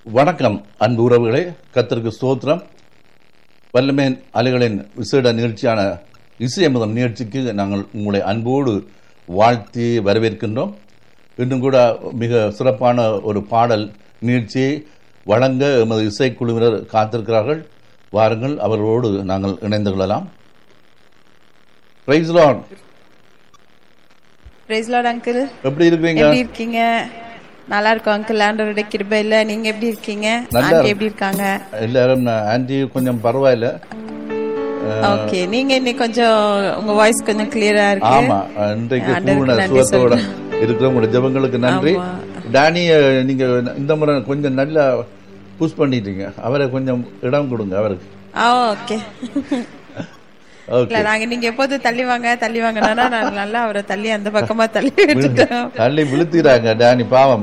வணக்கம் அன்பு உறவுகளே, கர்த்தருக்கு ஸ்தோத்திரம். வல்லமேன் அலைகளின் விசேட நிகழ்ச்சியான இசையமுதம் நிகழ்ச்சிக்கு நாங்கள் உங்களை அன்போடு வாழ்த்தி வரவேற்கின்றோம். இன்னும் கூட மிக சிறப்பான ஒரு பாடல் நிகழ்ச்சியை வழங்க எமது இசைக்குழுவினர் காத்திருக்கிறார்கள். வாருங்கள், அவர்களோடு நாங்கள் இணைந்து கொள்ளலாம். Price Lord. Price Lord uncle. எப்படி இருக்கீங்க? நல்லா இருக்கும் அங்கிள். ஆண்டவருடைய கிருபையில நீங்க எப்படி இருக்கீங்க? ஆண்டி எப்படி இருக்காங்க? எல்லாரும் ஆண்டி கொஞ்சம் பரவாயில்ல. ஓகே, நீங்க இன்னைக்கு கொஞ்சம் உங்க வாய்ஸ் கொஞ்சம் கிளியரா இருக்கு. ஆமா, இன்றைக்கு பூர்ண சுகத்தோட இருக்கிற உங்களுடைய ஜெபங்களுக்கு நன்றி. டானிய நீங்க இந்த முறை கொஞ்சம் நல்லா புஷ் பண்ணிட்டீங்க. அவரை கொஞ்சம் இடம் கொடுங்க அவருக்கு. ஓகே. நாங்க நீங்க எப்போது தள்ளி வாங்க நல்லா அவரை தள்ளி அந்த பக்கமா தள்ளி விட்டுட்டோம். தள்ளி விழுத்திராங்க டானி பாவம்.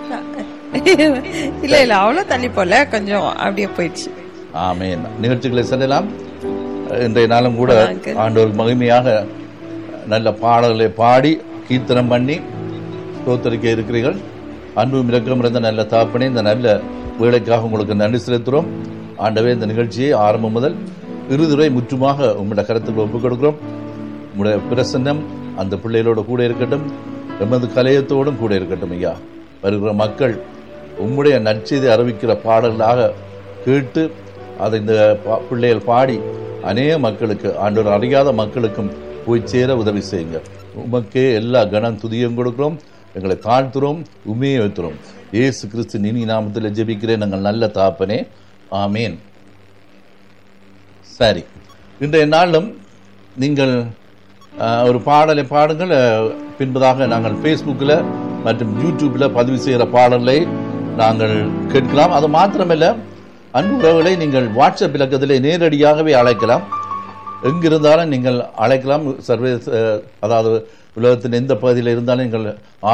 இல்ல அவ்வளவு தள்ளி போல, கொஞ்சம் அப்படியே போயிடுச்சு. ஆமென். நிகழ்ச்சிகளை செல்லலாம். இன்றைய நாளும் கூட ஆண்டவர் மகிமையாக நல்ல பாடல்களை பாடி கீர்த்தனம் பண்ணி ஸ்தோத்திரிக்க இருக்கிறீர்கள். அன்பும் இரக்கம் இருந்த நல்ல தாப்பனே, இந்த நல்ல வேலைக்காக உங்களுக்கு நன்றி செலுத்துகிறோம். ஆண்டவே, இந்த நிகழ்ச்சியை ஆரம்பம் முதல் இறுதிவரை முற்றுமாக உங்களுடைய கருத்துக்களை ஒப்புக் கொடுக்கிறோம். உங்களுடைய பிரசன்னம் அந்த பிள்ளைகளோடு கூட இருக்கட்டும், எமது கலையத்தோடும் கூட இருக்கட்டும். ஐயா, வருகிற மக்கள் உம்முடைய நற்செய்தி அறிவிக்கிற பாடலாக கேட்டு அதை இந்த பிள்ளைகள் பாடி அநேக மக்களுக்கு, ஆண்டவர் அறியாத மக்களுக்கும் போய் சேர உதவி செய்யுங்க. உமக்கே எல்லா கனம் துதியும் கொடுக்கிறோம். எங்களை தாழ்த்துறோம், உண்மையை வைத்துறோம். இயேசு கிறிஸ்து இனி நாமத்தில் ஜெபிக்கிறேன் நாங்கள் நல்ல தாப்பனே, ஆமேன். சரி, இன்றைய நாளும் நீங்கள் ஒரு பாடலை பாடுங்கள். பின்பதாக நாங்கள் ஃபேஸ்புக்கில் மற்றும் யூடியூப்பில் பதிவு செய்கிற பாடலை நாங்கள் கேட்கலாம். அது மாத்திரமல்ல, அன்பு உறவுகளை நீங்கள் வாட்ஸ்அப் இலக்கத்திலே நேரடியாகவே அழைக்கலாம். எங்கிருந்தாலும் நீங்கள் அழைக்கலாம். சர்வதேச, அதாவது உலகத்தின் எந்த பகுதியில் இருந்தாலும் நீங்கள்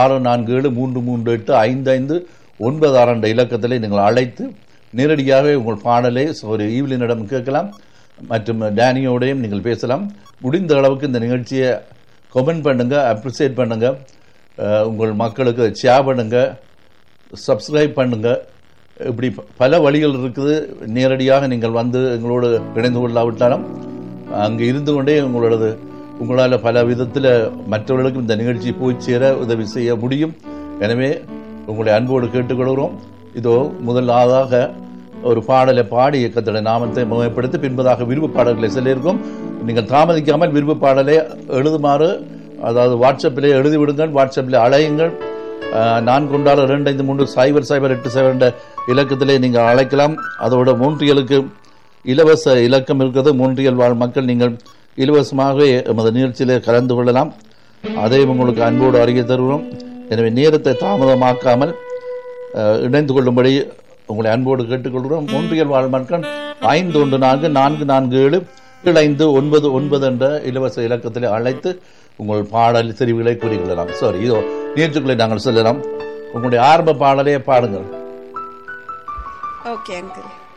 6473385596 இலக்கத்திலே நீங்கள் அழைத்து நேரடியாகவே உங்கள் பாடலை ஒரு ஈவிலினிடம் கேட்கலாம். மற்றும் டேனியோடையும் நீங்கள் பேசலாம். முடிந்த அளவுக்கு இந்த நிகழ்ச்சியை கமெண்ட் பண்ணுங்க, அப்ரிசியேட் பண்ணுங்க, உங்கள் மக்களுக்கு ஷேர் பண்ணுங்க, சப்ஸ்கிரைப் பண்ணுங்க. இப்படி பல வழிகள் இருக்குது. நேரடியாக நீங்கள் வந்து எங்களோடு இணைந்து கொள்ளாவிட்டாலும் அங்கே இருந்து கொண்டே உங்களால் பல விதத்தில் மற்றவர்களுக்கும் இந்த நிகழ்ச்சி போய் சேர உதவி செய்ய முடியும். எனவே உங்களுடைய அன்போடு கேட்டுக்கொள்கிறோம். இதோ முதலாவதாக ஒரு பாடலை பாடி கர்த்தருடைய நாமத்தை மகிமைப்படுத்தி பின்பதாக விருப்பு பாடல்களை சொல்லியிருக்கோம். நீங்கள் தாமதிக்காமல் விருப்பு பாடலை எழுதுமாறு, அதாவது வாட்ஸ்அப்பிலே எழுதிவிடுங்கள், வாட்ஸ்அப்பில் அழையுங்கள். 426-253-0087 இலக்கத்திலே நீங்கள் அழைக்கலாம். அதோட மோன்றியலுக்கு இலவச இலக்கம் இருக்கிறது. மோன்றியல் வாழ் மக்கள் நீங்கள் இலவசமாகவே எமது நிகழ்ச்சியிலே கலந்து கொள்ளலாம். அதையும் உங்களுக்கு அன்போடு அறிய தருகிறோம். எனவே நேரத்தை தாமதமாக்காமல் இணைந்து கொள்ளும்படி உங்களை அன்போடு கேட்டுக்கொள்கிறோம். மோன்றியல் வாழ் மக்கள் 514-447-7599 என்ற இலவச இலக்கத்திலே அழைத்து உங்கள் பாடல் தெரிவுகளை கூறிக்கொள்ளலாம். சரி, இதோ நிகழ்ச்சிகளை நாங்கள் சொல்லலாம். உங்களுடைய ஆரம்ப பாடலையே பாடுங்கள். Okay uncle.